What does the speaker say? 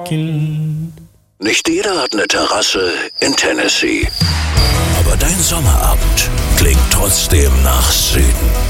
talking. Nicht jeder hat eine Terrasse in Tennessee. Aber dein Sommerabend klingt trotzdem nach Süden.